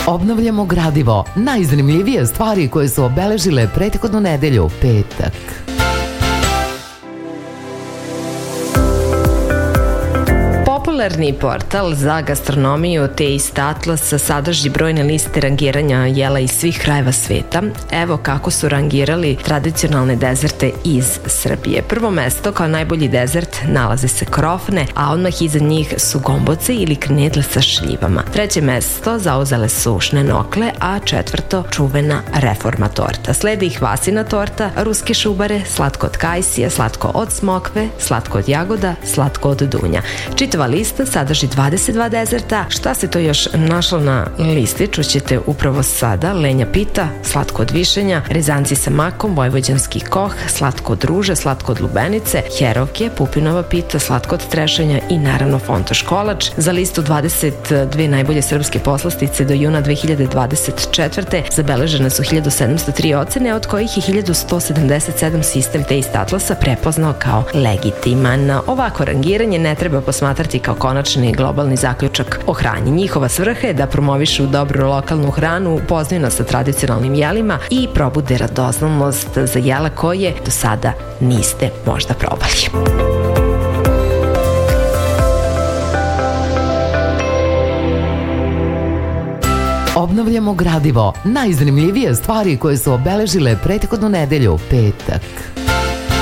Obnavljamo gradivo, najzanimljivije stvari koje su obeležile prethodnu nedelju, petak. Popularni portal za gastronomiju Taste Atlas sadrži brojne liste rangiranja jela iz svih krajeva sveta. Evo kako su rangirali tradicionalne dezerte iz Srbije. Prvo mesto kao najbolji dezert nalaze se krofne, a odmah iza njih su gomboce ili knedle sa šljivama. Treće mesto zauzele su šnenokle, a četvrto čuvena reforma torta. Slede ih vasina torta, ruske šubare, slatko od kajsija, slatko od smokve, slatko od jagoda, slatko od dunja. Čitava lista sadrži 22 dezerta. Šta se to još našlo na listi čućete upravo sada. Lenja pita, slatko od višenja, rezanci sa makom, vojvođanski koh, slatko od ruže, slatko od lubenice, herovke, pupinova pita, slatko od trešanja i naravno fontoš kolač. Za listu 22 najbolje srpske poslastice do juna 2024. zabeležene su 1703 ocene, od kojih je 1177 sistem Taste Atlasa prepoznao kao legitiman. Ovako rangiranje ne treba posmatrati kao konačni globalni zaključak o hrani. Njihova svrha je da promovišu dobru lokalnu hranu, upoznaju nas sa tradicionalnim jelima i probude radoznalost za jela koje do sada niste možda probali. Obnavljamo gradivo, najzanimljivije stvari koje su obeležile prethodnu nedelju, petak.